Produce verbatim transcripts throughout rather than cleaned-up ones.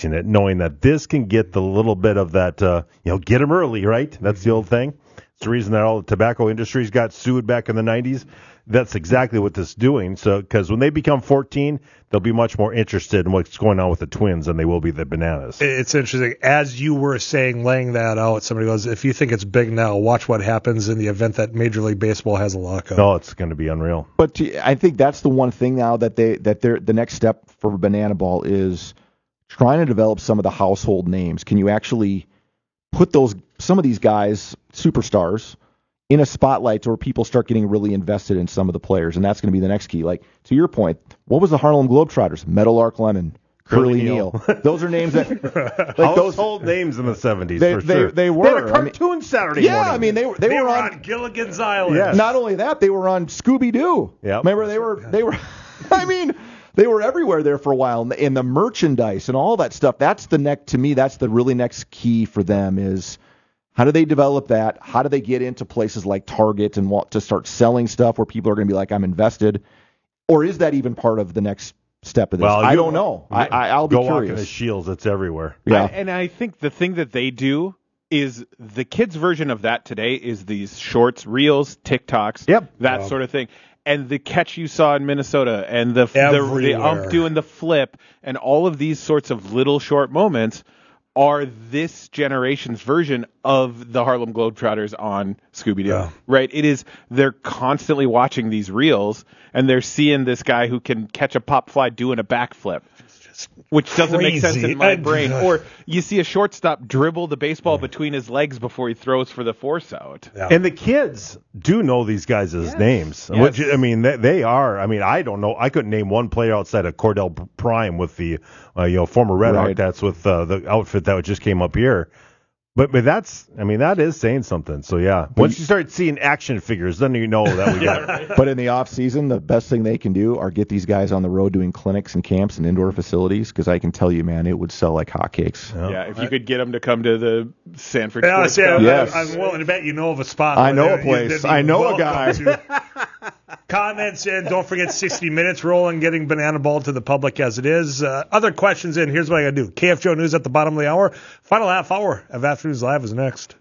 chasing it, knowing that this can get the little bit of that, uh, you know, get them early, right? That's the old thing. It's the reason that all the tobacco industries got sued back in the nineties. That's exactly what this is doing. So, because when they become fourteen, they'll be much more interested in what's going on with the Twins than they will be the Bananas. It's interesting. As you were saying, laying that out, somebody goes, if you think it's big now, watch what happens in the event that Major League Baseball has a lockout. No, it's going to be unreal. But to, I think that's the one thing now that they that they're the next step for Banana Ball is trying to develop some of the household names. Can you actually put those some of these guys, superstars, in a spotlight where people start getting really invested in some of the players, and that's going to be the next key. Like, to your point, what was the Harlem Globetrotters? Meadowlark Lemon, Curly Neal. Those are names that like household those, names in the seventies. They, for they, sure. they were. They had a cartoon I mean, Saturday yeah, morning. I mean they were they, they were, were on, on Gilligan's Island. Yes. Not only that, they were on Scooby Doo. Yep. Remember they were they were. I mean. They were everywhere there for a while, and the merchandise and all that stuff. That's the next to me. That's the really next key for them is how do they develop that? How do they get into places like Target and want to start selling stuff where people are going to be like, I'm invested, or is that even part of the next step of this? Well, I you, don't know. I, I I'll be go curious. walking the Shields. It's everywhere. Yeah, I, and I think the thing that they do is the kids' version of that today is these shorts, reels, TikToks, yep. that Wow. sort of thing. And the catch you saw in Minnesota and the the, the ump doing the flip and all of these sorts of little short moments are this generation's version of the Harlem Globetrotters on Scooby-Doo, yeah. right? It is, they're constantly watching these reels and they're seeing this guy who can catch a pop fly doing a backflip, which doesn't crazy. make sense in my I, brain. Or you see a shortstop dribble the baseball between his legs before he throws for the force out. Yeah. And the kids do know these guys' Yes. names. Yes. Which, I mean, they, they are. I mean, I don't know. I couldn't name one player outside of Cordell Prime with the, uh, you know, former Red Hawk. Right. That's with uh, the outfit that just came up here. But but that's, I mean, that is saying something. So, yeah. Once you start seeing action figures, then you know that we got it. But in the off season, the best thing they can do are get these guys on the road doing clinics and camps and indoor facilities. Because I can tell you, man, it would sell like hotcakes. Yeah. Yeah, if you could get them to come to the Sanford Yeah, Sports see, I'm, Club. Yes. I'm willing to bet you know of a spot. I know where a you- place. that I you're know a welcome guy. to. Comments in. Don't forget sixty minutes rolling, getting Banana Ball to the public as it is. Uh, other questions in. Here's what I got to do. K F G O News at the bottom of the hour. Final half hour of Afternoons Live is next.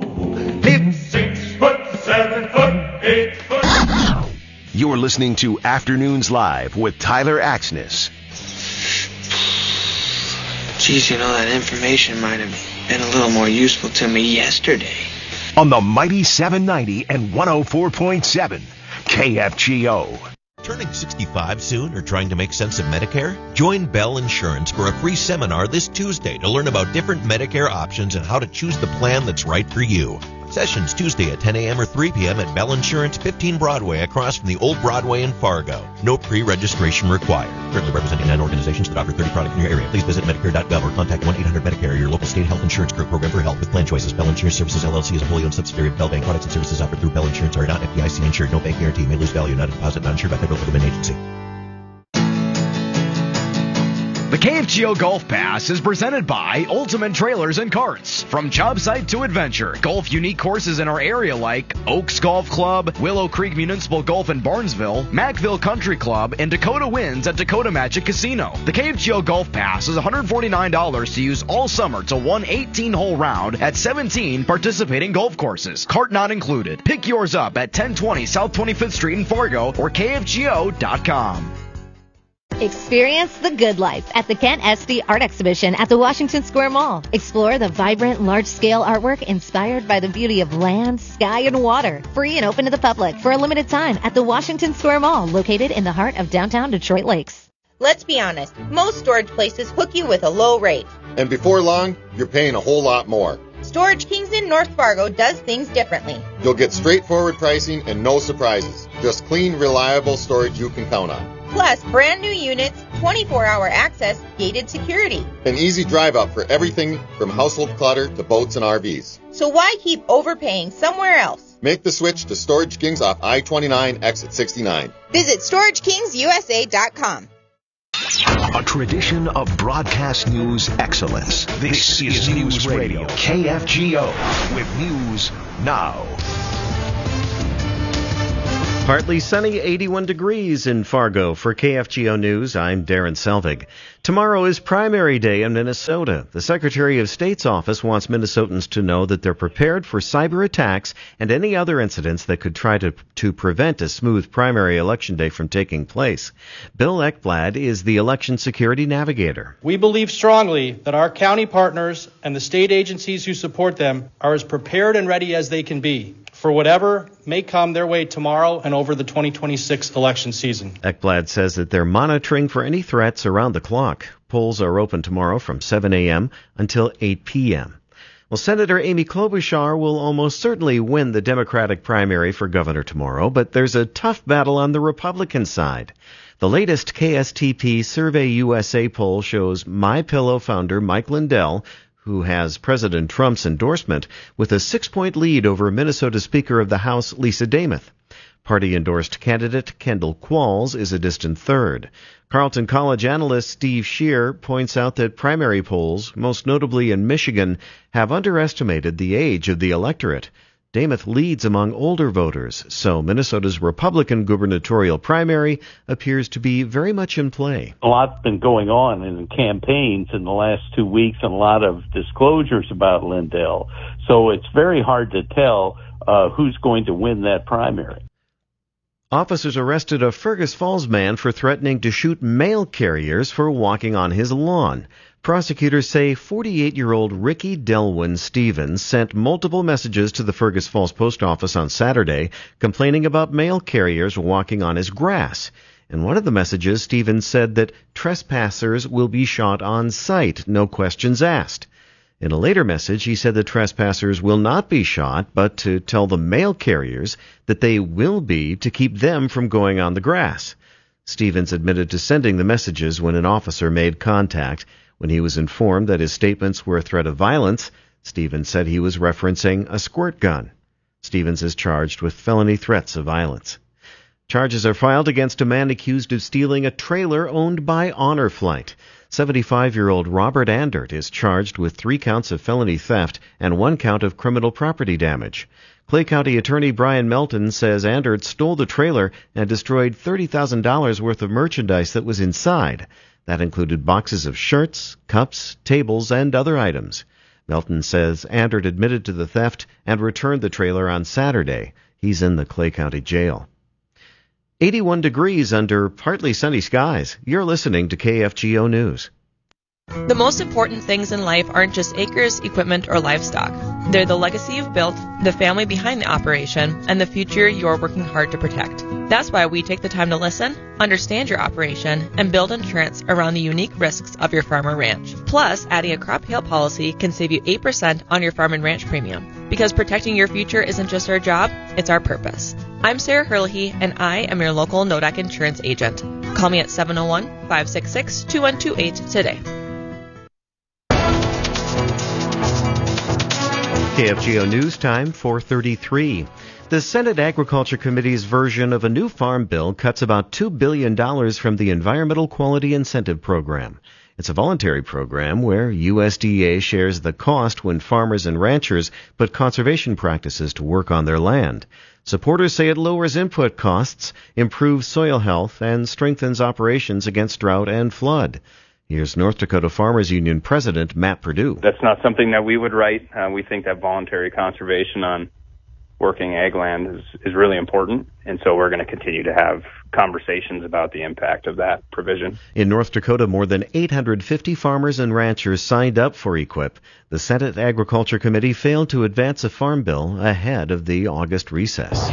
It's six foot, seven foot, eight foot. You're listening to Afternoons Live with Tyler Axness. Geez, you know, that information might have been a little more useful to me yesterday. On the mighty seven ninety and one oh four point seven K F G O. Turning sixty-five soon or trying to make sense of Medicare? Join Bell Insurance for a free seminar this Tuesday to learn about different Medicare options and how to choose the plan that's right for you. Sessions Tuesday at ten a.m. or three p.m. at Bell Insurance, fifteen Broadway, across from the old Broadway in Fargo. No pre-registration required. Currently representing nine organizations that offer thirty products in your area. Please visit Medicare dot gov or contact one eight hundred Medicare, your local state health insurance group program for help with plan choices. Bell Insurance Services, L L C is a wholly owned subsidiary of Bell Bank. Products and services offered through Bell Insurance are not F D I C insured. No bank guarantee. May lose value. Not a deposit. Not insured by federal government agency. The K F G O Golf Pass is presented by Ultimate Trailers and Carts. From job site to adventure, golf unique courses in our area like Oaks Golf Club, Willow Creek Municipal Golf in Barnesville, Mackville Country Club, and Dakota Winds at Dakota Magic Casino. The K F G O Golf Pass is one hundred forty-nine dollars to use all summer to one eighteen-hole round at seventeen participating golf courses. Cart not included. Pick yours up at ten twenty South twenty-fifth Street in Fargo or K F G O dot com. Experience the good life at the Kent Esty Art Exhibition at the Washington Square Mall. Explore the vibrant, large-scale artwork inspired by the beauty of land, sky, and water. Free and open to the public for a limited time at the Washington Square Mall, located in the heart of downtown Detroit Lakes. Let's be honest, most storage places hook you with a low rate. And before long, you're paying a whole lot more. Storage Kings in North Fargo does things differently. You'll get straightforward pricing and no surprises. Just clean, reliable storage you can count on. Plus, brand new units, twenty-four hour access, gated security. An easy drive up for everything from household clutter to boats and R Vs. So why keep overpaying somewhere else? Make the switch to Storage Kings off I twenty-nine, exit sixty-nine. Visit storage kings u s a dot com. A tradition of broadcast news excellence. This, this is News Radio, K F G O, with news now. Partly sunny, eighty-one degrees in Fargo. For K F G O News, I'm Darren Selvig. Tomorrow is primary day in Minnesota. The Secretary of State's office wants Minnesotans to know that they're prepared for cyber attacks and any other incidents that could try to, to prevent a smooth primary election day from taking place. Bill Ekblad is the election security navigator. We believe strongly that our county partners and the state agencies who support them are as prepared and ready as they can be for whatever may come their way tomorrow and over the twenty twenty-six election season. Ekblad says that they're monitoring for any threats around the clock. Polls are open tomorrow from seven a.m. until eight p.m. Well, Senator Amy Klobuchar will almost certainly win the Democratic primary for governor tomorrow, but there's a tough battle on the Republican side. The latest K S T P Survey U S A poll shows MyPillow founder Mike Lindell, who has President Trump's endorsement, with a six-point lead over Minnesota Speaker of the House Lisa Demuth. Party-endorsed candidate Kendall Qualls is a distant third. Carleton College analyst Steve Scheer points out that primary polls, most notably in Michigan, have underestimated the age of the electorate. Demuth leads among older voters, so Minnesota's Republican gubernatorial primary appears to be very much in play. A lot's been going on in campaigns in the last two weeks and a lot of disclosures about Lindell. So it's very hard to tell uh, who's going to win that primary. Officers arrested a Fergus Falls man for threatening to shoot mail carriers for walking on his lawn. Prosecutors say forty-eight-year-old Ricky Delwyn Stevens sent multiple messages to the Fergus Falls post office on Saturday complaining about mail carriers walking on his grass. In one of the messages, Stevens said that trespassers will be shot on sight, no questions asked. In a later message, he said the trespassers will not be shot, but to tell the mail carriers that they will be to keep them from going on the grass. Stevens admitted to sending the messages when an officer made contact. When he was informed that his statements were a threat of violence, Stevens said he was referencing a squirt gun. Stevens is charged with felony threats of violence. Charges are filed against a man accused of stealing a trailer owned by Honor Flight. seventy-five-year-old Robert Andert is charged with three counts of felony theft and one count of criminal property damage. Clay County Attorney Brian Melton says Andert stole the trailer and destroyed thirty thousand dollars worth of merchandise that was inside. That included boxes of shirts, cups, tables, and other items. Melton says Andert admitted to the theft and returned the trailer on Saturday. He's in the Clay County Jail. eighty-one degrees under partly sunny skies. You're listening to K F G O News. The most important things in life aren't just acres, equipment, or livestock. They're the legacy you've built, the family behind the operation, and the future you're working hard to protect. That's why we take the time to listen, understand your operation, and build insurance around the unique risks of your farm or ranch. Plus, adding a crop hail policy can save you eight percent on your farm and ranch premium. Because protecting your future isn't just our job, it's our purpose. I'm Sarah Herlihy, and I am your local N O D A C insurance agent. Call me at seven oh one, five six six, two one two eight today. K F G O News Time, four thirty-three. The Senate Agriculture Committee's version of a new farm bill cuts about two billion dollars from the Environmental Quality Incentive Program. It's a voluntary program where U S D A shares the cost when farmers and ranchers put conservation practices to work on their land. Supporters say it lowers input costs, improves soil health, and strengthens operations against drought and flood. Here's North Dakota Farmers Union President Matt Perdue. That's not something that we would write. Uh, we think that voluntary conservation on working ag land is, is really important, and so we're going to continue to have conversations about the impact of that provision. In North Dakota, more than eight hundred fifty farmers and ranchers signed up for EQIP. The Senate Agriculture Committee failed to advance a farm bill ahead of the August recess.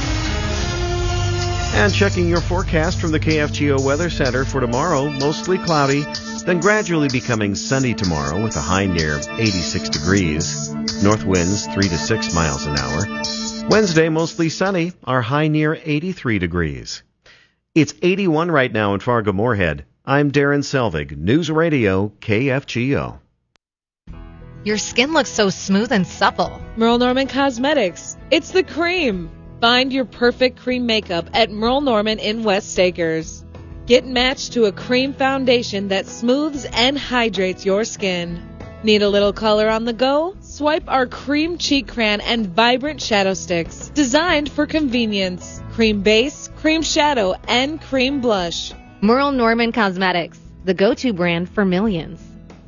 And checking your forecast from the K F G O Weather Center for tomorrow, mostly cloudy, then gradually becoming sunny tomorrow with a high near eighty-six degrees. North winds three to six miles an hour. Wednesday, mostly sunny, our high near eighty-three degrees. It's eighty-one right now in Fargo-Moorhead. I'm Darren Selvig, News Radio K F G O. Your skin looks so smooth and supple. Merle Norman Cosmetics. It's the cream. Find your perfect cream makeup at Merle Norman in West Acres. Get matched to a cream foundation that smooths and hydrates your skin. Need a little color on the go? Swipe our cream cheek crayon and vibrant shadow sticks, designed for convenience. cream base, cream shadow, and cream blush. Merle Norman Cosmetics, the go-to brand for millions.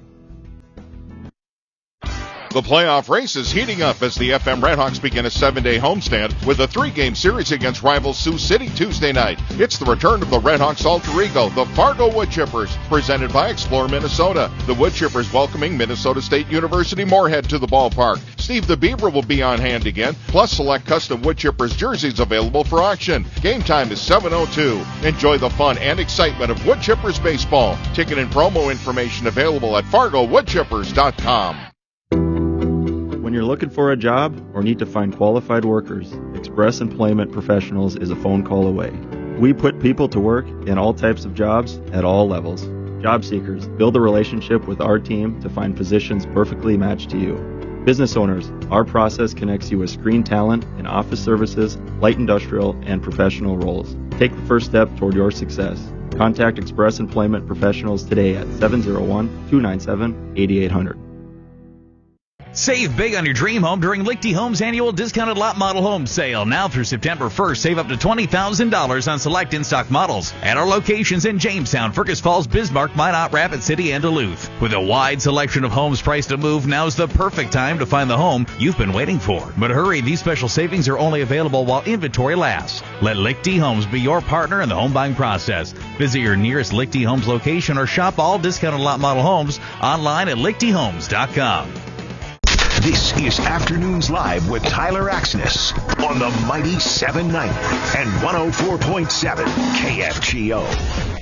The playoff race is heating up as the F M Redhawks begin a seven-day homestand with a three-game series against rival Sioux City Tuesday night. It's the return of the Redhawks' alter ego, the Fargo Woodchippers, presented by Explore Minnesota. The Woodchippers welcoming Minnesota State University Moorhead to the ballpark. Steve the Beaver will be on hand again, plus select custom Woodchippers jerseys available for auction. Game time is seven oh two. Enjoy the fun and excitement of Woodchippers baseball. Ticket and promo information available at fargo woodchippers dot com. When you're looking for a job or need to find qualified workers, Express Employment Professionals is a phone call away. We put people to work in all types of jobs at all levels. Job seekers, build a relationship with our team to find positions perfectly matched to you. Business owners, our process connects you with screen talent in office services, light industrial, and professional roles. Take the first step toward your success. Contact Express Employment Professionals today at seven oh one, two nine seven, eight eight hundred. Save big on your dream home during Lichty Homes annual discounted lot model home sale. Now through September first, save up to twenty thousand dollars on select in-stock models at our locations in Jamestown, Fergus Falls, Bismarck, Minot, Rapid City, and Duluth. With a wide selection of homes priced to move, now's the perfect time to find the home you've been waiting for. But hurry, these special savings are only available while inventory lasts. Let Lichty Homes be your partner in the home buying process. Visit your nearest Lichty Homes location or shop all discounted lot model homes online at lichty homes dot com. This is Afternoons Live with Tyler Axness on the mighty seven ninety and one oh four point seven K F G O.